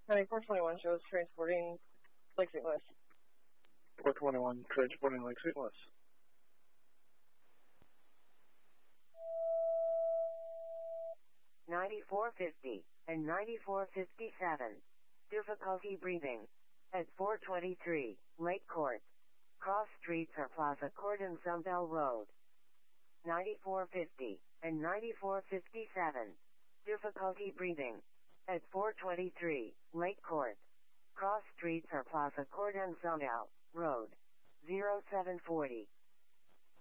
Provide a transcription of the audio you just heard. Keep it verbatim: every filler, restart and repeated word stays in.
ninety-four twenty-one shows transporting Lake Saint Louis. four twenty-one, transporting Lake Saint Louis. ninety-four fifty and ninety-four fifty-seven. Difficulty breathing. At four twenty-three, Lake Court. Cross streets are Plaza Court and Sunbell Road. ninety-four fifty and ninety-four fifty-seven. Difficulty breathing. At four twenty-three, Lake Court. Cross streets are Plaza Court and Sunbell Road. zero seven forty.